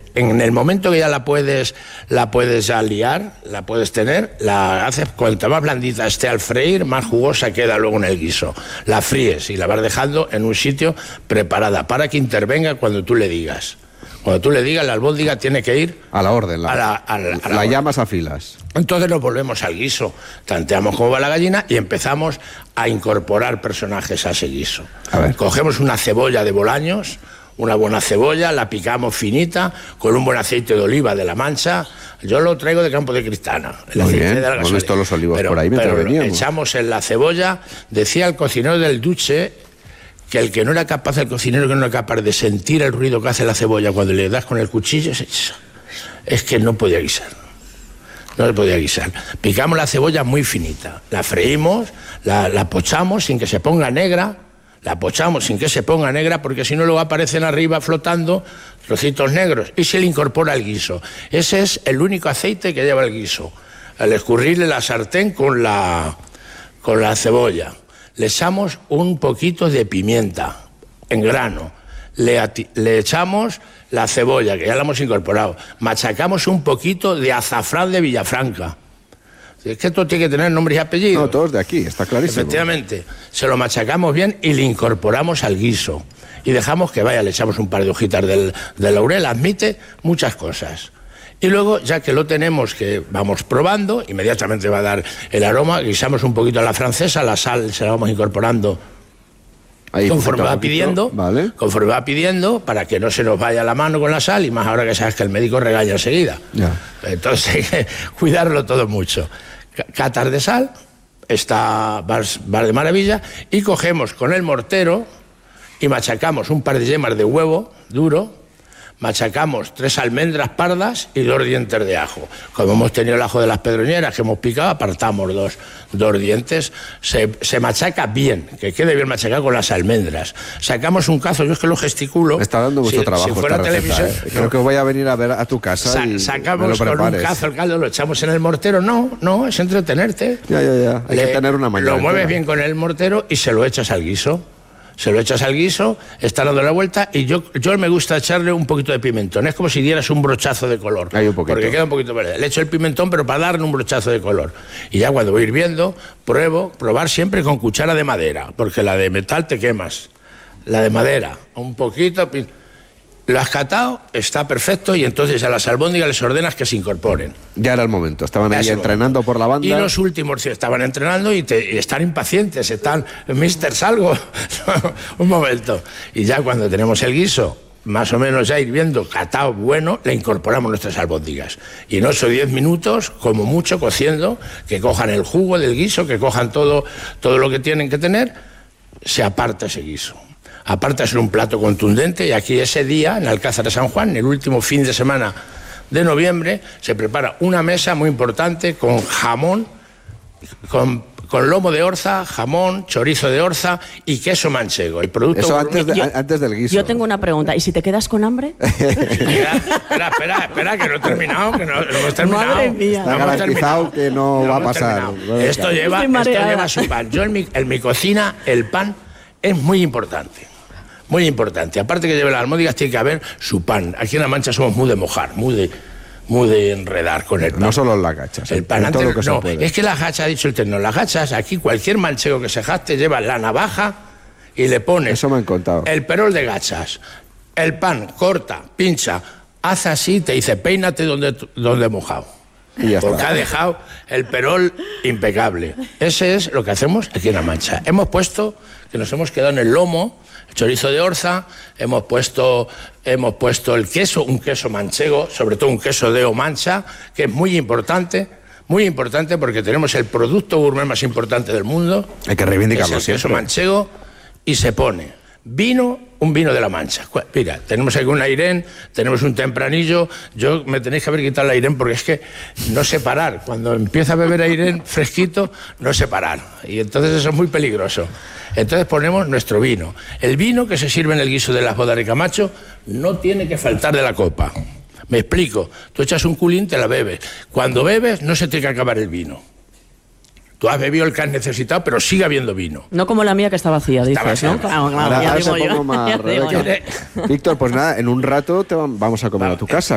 en el momento que ya la puedes ya liar, la puedes tener, la haces, cuanto más blandita esté al freír, más jugosa queda luego en el guiso. La fríes y la vas dejando en un sitio preparada para que intervenga cuando tú le digas. Cuando tú le digas, la albóndiga tiene que ir a la orden, la llamas a filas. Entonces nos volvemos al guiso, tanteamos cómo va la gallina y empezamos a incorporar personajes a ese guiso. Cogemos una cebolla de Bolaños, una buena cebolla, la picamos finita con un buen aceite de oliva de La Mancha. Yo lo traigo de Campo de Cristana. Muy bien, hemos visto los olivos por ahí mientras veníamos. Echamos en la cebolla, decía el cocinero del Duce, que el que no era capaz, el cocinero que no era capaz de sentir el ruido que hace la cebolla cuando le das con el cuchillo, es que no podía guisar. No se podía guisar. Picamos la cebolla muy finita, la freímos, la pochamos sin que se ponga negra, porque si no luego aparecen arriba flotando trocitos negros y se le incorpora el guiso. Ese es el único aceite que lleva el guiso. Al escurrirle la sartén con la cebolla, le echamos un poquito de pimienta en grano, le echamos la cebolla, que ya la hemos incorporado, machacamos un poquito de azafrán de Villafranca. Es que esto tiene que tener nombres y apellidos. No, todos de aquí, está clarísimo. Efectivamente, se lo machacamos bien y le incorporamos al guiso. Y dejamos que vaya, le echamos un par de hojitas de laurel, admite muchas cosas. Y luego, ya que lo tenemos, que vamos probando, inmediatamente va a dar el aroma, guisamos un poquito a la francesa, la sal se la vamos incorporando ahí, conforme va pidiendo, ¿vale? Conforme va pidiendo, para que no se nos vaya la mano con la sal, y más ahora que sabes que el médico regaña enseguida. Ya. Entonces hay que cuidarlo todo mucho. Catas de sal, va de maravilla, y cogemos con el mortero y machacamos un par de yemas de huevo duro, machacamos 3 almendras pardas y 2 dientes de ajo. Como hemos tenido el ajo de las pedroñeras que hemos picado, apartamos dos dientes. Se machaca bien, que quede bien machacado con las almendras. Sacamos un cazo, yo es que lo gesticulo. Me está dando mucho trabajo. Si fuera esta televisión, receta, Creo que voy a venir a ver a tu casa sacamos con un cazo el caldo, lo echamos en el mortero. No, es entretenerte. Ya. Hay que tener una mañana. Lo mueves bien con el mortero y se lo echas al guiso. Está dando la vuelta, y yo me gusta echarle un poquito de pimentón. Es como si dieras un brochazo de color. Hay un poquito. Porque queda un poquito verde. Le echo el pimentón, pero para darle un brochazo de color. Y ya cuando voy hirviendo, probar siempre con cuchara de madera, porque la de metal te quemas. La de madera, un poquito. Lo has catado, está perfecto, y entonces a las albóndigas les ordenas que se incorporen. Ya era el momento, estaban ahí entrenando por la banda. Y los últimos estaban entrenando y están impacientes, Mister, salgo. Un momento. Y ya cuando tenemos el guiso más o menos ya hirviendo, catado, bueno, le incorporamos nuestras albóndigas. Y en 8 o 10 minutos, como mucho, cociendo, que cojan el jugo del guiso, que cojan todo lo que tienen que tener, se aparta ese guiso. Aparte de ser un plato contundente, y aquí ese día, en Alcázar de San Juan, el último fin de semana de noviembre, se prepara una mesa muy importante con jamón, con lomo de orza, jamón, chorizo de orza y queso manchego. El producto eso antes del guiso. Yo tengo una pregunta, ¿y si te quedas con hambre? Espera, que no he terminado, que no hemos terminado. Madre mía. Está garantizado que no va a pasar. Esto lleva su pan. Yo en mi cocina, el pan es muy importante. Muy importante. Aparte que lleve las almóndigas, tiene que haber su pan. Aquí en La Mancha somos muy de mojar, muy de enredar con el pan. No solo en las gachas. El pan antes, todo lo que no, se puede. es que las gachas, ha dicho el tecno, las gachas, aquí cualquier manchego que se jaste lleva la navaja y le pones eso me han contado. El perol de gachas. El pan, corta, pincha, hace así, te dice, peínate donde he mojado. Y ya porque está. ha dejado el perol impecable. Ese es lo que hacemos aquí en La Mancha. Nos hemos quedado en el lomo, el chorizo de orza, hemos puesto el queso, un queso manchego, sobre todo un queso de Omancha, que es muy importante porque tenemos el producto gourmet más importante del mundo. Hay que reivindicarlo es el queso manchego, y se pone un vino de La Mancha. Mira, tenemos aquí un Airén, tenemos un Tempranillo. Yo me tenéis que haber quitado el Airén porque es que no sé parar. Cuando empiezo a beber Airén fresquito, no sé parar. Y entonces eso es muy peligroso. Entonces ponemos nuestro vino. El vino que se sirve en el guiso de las bodas de Camacho no tiene que faltar de la copa. Me explico. Tú echas un culín, te la bebes. Cuando bebes, no se tiene que acabar el vino. Tú has bebido el que has necesitado, pero sigue habiendo vino. No como la mía, que está vacía, dices, vacía. ¿no? Claro, Ahora ya se digo yo. pongo más, Ya digo yo. Víctor, pues nada, en un rato vamos a comer a tu casa.